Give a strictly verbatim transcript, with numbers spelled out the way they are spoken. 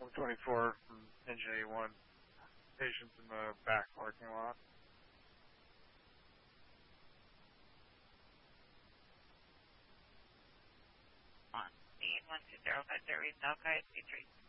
one twenty-four from engine A one. Patients in the back parking lot. one two zero five zero South Sky, three three.